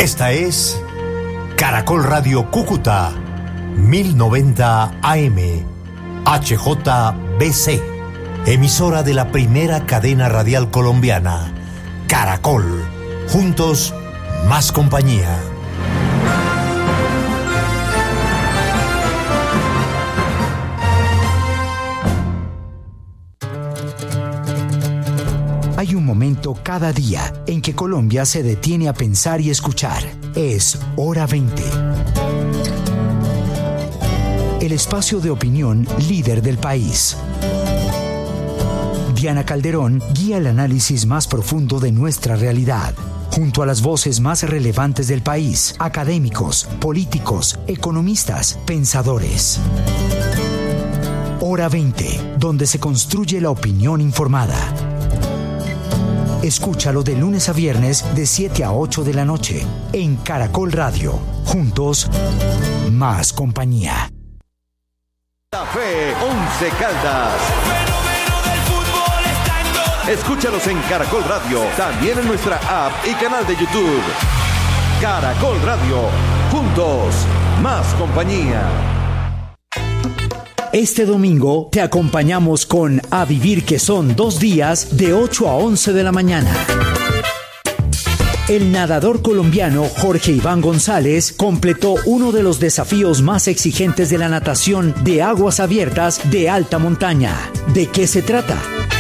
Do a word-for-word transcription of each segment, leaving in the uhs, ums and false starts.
Esta es Caracol Radio Cúcuta, mil noventa A M, H J B C, emisora de la primera cadena radial colombiana, Caracol. Juntos, más compañía. Hay un momento cada día en que Colombia se detiene a pensar y escuchar. Es Hora veinte. El espacio de opinión líder del país. Diana Calderón guía el análisis más profundo de nuestra realidad, junto a las voces más relevantes del país, académicos, políticos, economistas, pensadores. Hora veinte, donde se construye la opinión informada. Escúchalo de lunes a viernes de siete a ocho de la noche en Caracol Radio. Juntos, más compañía. Café Once Caldas. Escúchalos en Caracol Radio, también en nuestra app y canal de YouTube. Caracol Radio. Juntos, más compañía. Este domingo te acompañamos con A Vivir, que son dos días de ocho a once de la mañana. El nadador colombiano Jorge Iván González completó uno de los desafíos más exigentes de la natación de aguas abiertas de alta montaña. ¿De qué se trata?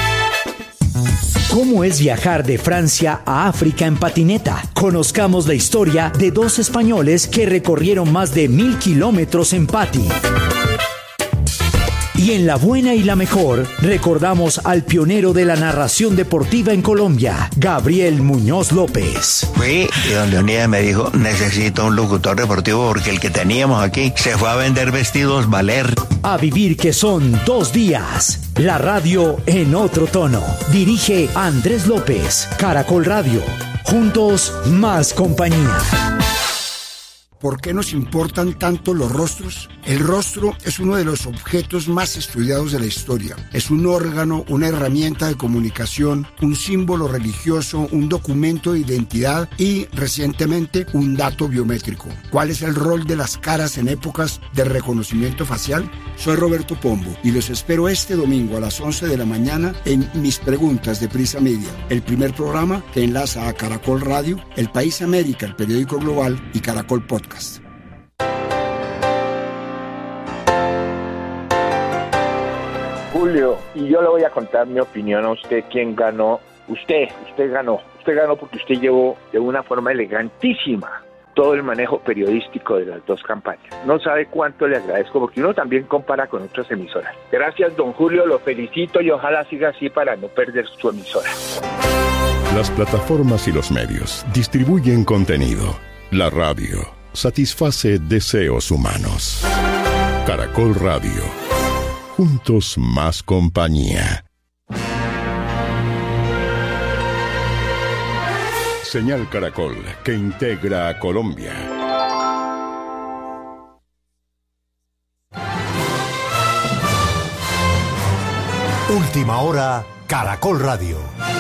¿Cómo es viajar de Francia a África en patineta? Conozcamos la historia de dos españoles que recorrieron más de mil kilómetros en pati. Y en La Buena y la Mejor, recordamos al pionero de la narración deportiva en Colombia, Gabriel Muñoz López. Fui y don Leonidas me dijo, necesito un locutor deportivo porque el que teníamos aquí se fue a vender vestidos Valer. A Vivir, que son dos días. La radio en otro tono. Dirige Andrés López. Caracol Radio. Juntos, más compañía. ¿Por qué nos importan tanto los rostros? El rostro es uno de los objetos más estudiados de la historia. Es un órgano, una herramienta de comunicación, un símbolo religioso, un documento de identidad y, recientemente, un dato biométrico. ¿Cuál es el rol de las caras en épocas de reconocimiento facial? Soy Roberto Pombo y los espero este domingo a las once de la mañana en Mis Preguntas de Prisa Media, el primer programa que enlaza a Caracol Radio, El País América, el periódico global y Caracol Podcast. Julio, y yo le voy a contar mi opinión a usted, quién ganó. Usted, usted ganó. Usted ganó porque usted llevó de una forma elegantísima todo el manejo periodístico de las dos campañas. No sabe cuánto le agradezco, porque uno también compara con otras emisoras. Gracias, don Julio, lo felicito y ojalá siga así para no perder su emisora. Las plataformas y los medios distribuyen contenido. La radio satisface deseos humanos. Caracol Radio. Juntos, más compañía. Señal Caracol, que integra a Colombia. Última hora, Caracol Radio.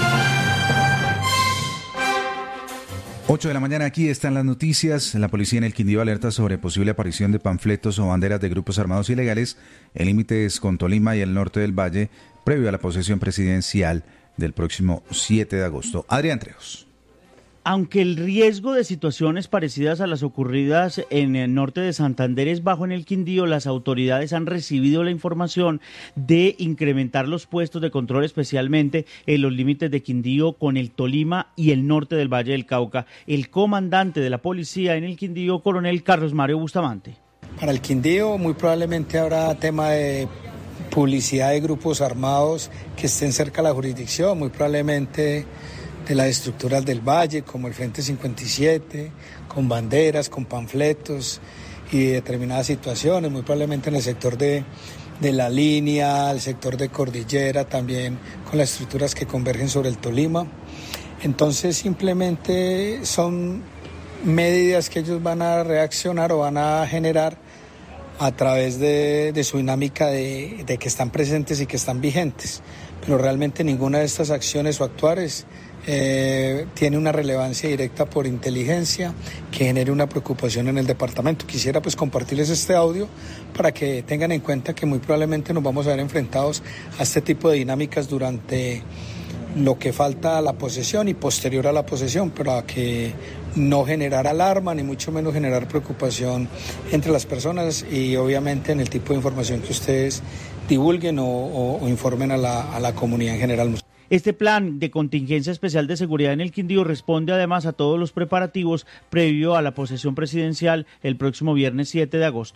ocho de la mañana, aquí están las noticias. La policía en el Quindío alerta sobre posible aparición de panfletos o banderas de grupos armados ilegales en límites con Tolima y el norte del Valle, previo a la posesión presidencial del próximo siete de agosto. Adrián Treos. Aunque el riesgo de situaciones parecidas a las ocurridas en el norte de Santander es bajo en el Quindío, las autoridades han recibido la información de incrementar los puestos de control, especialmente en los límites de Quindío con el Tolima y el norte del Valle del Cauca. El comandante de la policía en el Quindío, coronel Carlos Mario Bustamante. Para el Quindío muy probablemente habrá tema de publicidad de grupos armados que estén cerca de la jurisdicción, muy probablemente de las estructuras del Valle, como el Frente cincuenta y siete, con banderas, con panfletos y determinadas situaciones, muy probablemente en el sector de, de la línea, el sector de Cordillera, también con las estructuras que convergen sobre el Tolima. Entonces simplemente son medidas que ellos van a reaccionar o van a generar a través de, de su dinámica de, de que están presentes y que están vigentes, pero realmente ninguna de estas acciones o actuares eh, tiene una relevancia directa por inteligencia que genere una preocupación en el departamento. Quisiera pues compartirles este audio para que tengan en cuenta que muy probablemente nos vamos a ver enfrentados a este tipo de dinámicas durante lo que falta a la posesión y posterior a la posesión, pero a que no generar alarma ni mucho menos generar preocupación entre las personas y obviamente en el tipo de información que ustedes divulguen o, o, o informen a la, a la comunidad en general. Este plan de contingencia especial de seguridad en el Quindío responde además a todos los preparativos previo a la posesión presidencial el próximo viernes siete de agosto.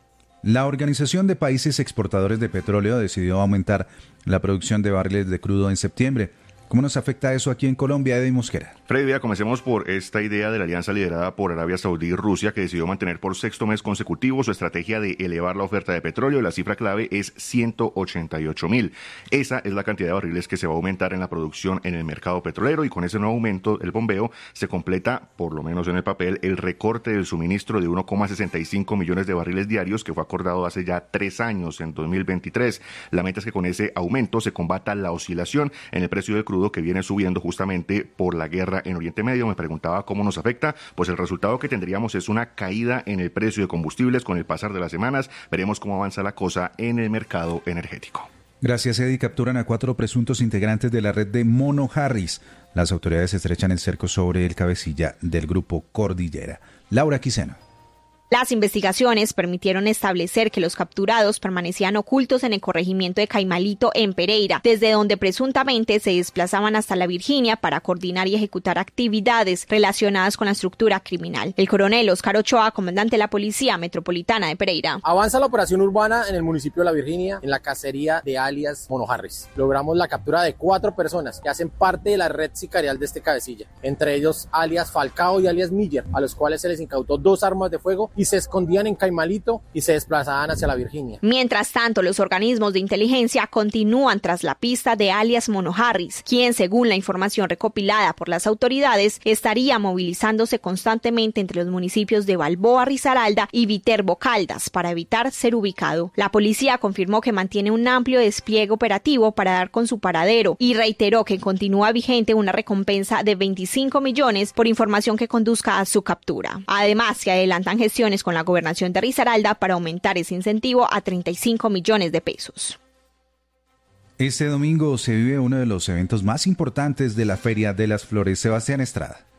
La Organización de Países Exportadores de Petróleo decidió aumentar la producción de barriles de crudo en septiembre. ¿Cómo nos afecta eso aquí en Colombia, Eddy Mosquera? Freddy, comencemos por esta idea de la alianza liderada por Arabia Saudí y Rusia, que decidió mantener por sexto mes consecutivo su estrategia de elevar la oferta de petróleo. La cifra clave es ciento ochenta y ocho mil. Esa es la cantidad de barriles que se va a aumentar en la producción en el mercado petrolero, y con ese nuevo aumento, el bombeo, se completa, por lo menos en el papel, el recorte del suministro de uno coma sesenta y cinco millones de barriles diarios que fue acordado hace ya tres años, en dos mil veintitrés. La meta es que con ese aumento se combata la oscilación en el precio del crudo, que viene subiendo justamente por la guerra en Oriente Medio. Me preguntaba cómo nos afecta. Pues el resultado que tendríamos es una caída en el precio de combustibles con el pasar de las semanas. Veremos cómo avanza la cosa en el mercado energético. Gracias, Eddy. Capturan a cuatro presuntos integrantes de la red de Mono Harris. Las autoridades estrechan el cerco sobre el cabecilla del grupo Cordillera. Laura Quiseno. Las investigaciones permitieron establecer que los capturados permanecían ocultos en el corregimiento de Caimalito, en Pereira, desde donde presuntamente se desplazaban hasta la Virginia para coordinar y ejecutar actividades relacionadas con la estructura criminal. El coronel Oscar Ochoa, comandante de la Policía Metropolitana de Pereira. Avanza la operación urbana en el municipio de La Virginia, en la cacería de alias Mono Harris. Logramos la captura de cuatro personas que hacen parte de la red sicarial de este cabecilla, entre ellos alias Falcao y alias Miller, a los cuales se les incautó dos armas de fuego y se escondían en Caimalito y se desplazaban hacia la Virginia. Mientras tanto, los organismos de inteligencia continúan tras la pista de alias Mono Harris, quien, según la información recopilada por las autoridades, estaría movilizándose constantemente entre los municipios de Balboa, Risaralda y Viterbo, Caldas, para evitar ser ubicado. La policía confirmó que mantiene un amplio despliegue operativo para dar con su paradero y reiteró que continúa vigente una recompensa de veinticinco millones por información que conduzca a su captura. Además, se adelantan gestiones con la gobernación de Risaralda para aumentar ese incentivo a treinta y cinco millones de pesos. Este domingo se vive uno de los eventos más importantes de la Feria de las Flores. Sebastián Estrada.